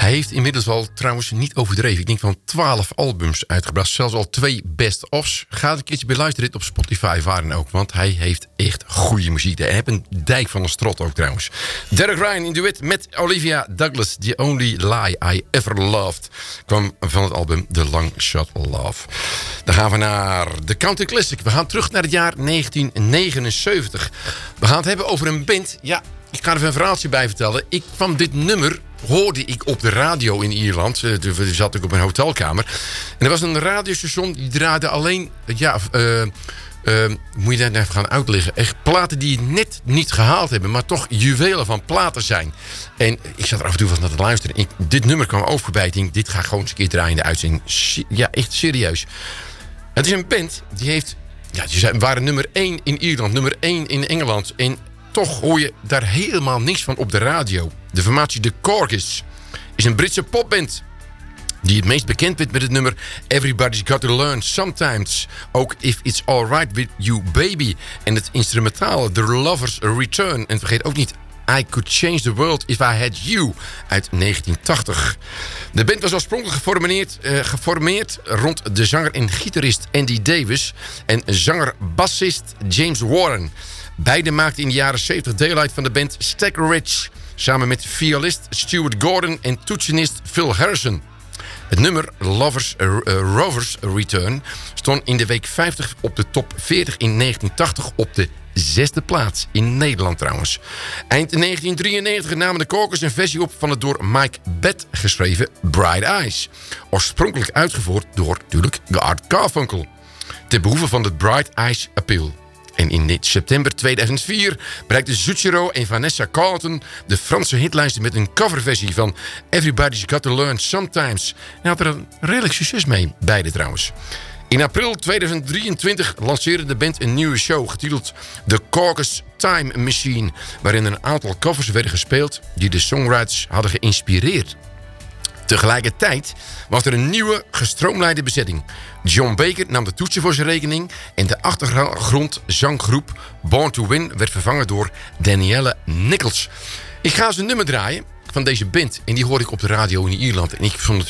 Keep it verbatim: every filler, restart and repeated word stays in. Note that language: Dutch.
Hij heeft inmiddels al trouwens niet overdreven. Ik denk van twaalf albums uitgebracht. Zelfs al twee best-ofs. Ga een keertje beluisteren dit op Spotify, waar dan ook. Want hij heeft echt goede muziek. Hij heeft een dijk van een strot ook trouwens. Derek Ryan in duet met Olivia Douglas. The Only Lie I Ever Loved. Kwam van het album The Long Shot Love. Dan gaan we naar de Country Classic. We gaan terug naar het jaar negentien negenenzeventig. We gaan het hebben over een band. Ja, ik ga er even een verhaaltje bij vertellen. Ik kwam dit nummer... hoorde ik op de radio in Ierland. Toen zat ik op een hotelkamer. En er was een radiostation die draaide alleen... ja, uh, uh, moet je dat even gaan uitleggen. Echt platen die net niet gehaald hebben... maar toch juwelen van platen zijn. En ik zat er af en toe van naar te luisteren. Ik, dit nummer kwam ook voorbij. Ik denk, dit ga ik gewoon eens een keer draaien in de uitzending. Ja, echt serieus. Het is een band die heeft... ja, die waren nummer één in Ierland, nummer één in Engeland... en toch hoor je daar helemaal niks van op de radio. De formatie The Corgis is een Britse popband... die het meest bekend werd met het nummer... Everybody's Got to Learn Sometimes. Ook If It's Alright With You Baby. En het instrumentale The Lover's Return. En vergeet ook niet... I Could Change the World If I Had You uit negentien tachtig. De band was oorspronkelijk geformeerd, uh, geformeerd rond de zanger en gitarist Andy Davis... en zanger-bassist James Warren... Beiden maakten in de jaren zeventig deel uit van de band Stacker Ridge... samen met violist Stuart Gordon en toetsenist Phil Harrison. Het nummer Lovers, uh, uh, Rovers Return stond in de week vijftig op de top veertig in negentien tachtig... op de zesde plaats in Nederland trouwens. Eind negentien drieënnegentig namen de Corgis een versie op... van het door Mike Batt geschreven Bright Eyes. Oorspronkelijk uitgevoerd door natuurlijk Art Garfunkel. Ter behoeve van het Bright Eyes Appeal. En in september tweeduizend vier bereikten Zucchero en Vanessa Carlton... de Franse hitlijsten met een coverversie van Everybody's Got to Learn Sometimes. En had er een redelijk succes mee, beide trouwens. In april tweeduizend drieëntwintig lanceerde de band een nieuwe show... getiteld The Corgis Time Machine... waarin een aantal covers werden gespeeld... die de songwriters hadden geïnspireerd. Tegelijkertijd was er een nieuwe gestroomlijnde bezetting. John Baker nam de toetsen voor zijn rekening... en de achtergrondzanggroep Born to Win werd vervangen door Danielle Nichols. Ik ga eens een nummer draaien van deze band... en die hoorde ik op de radio in Ierland. En ik vond het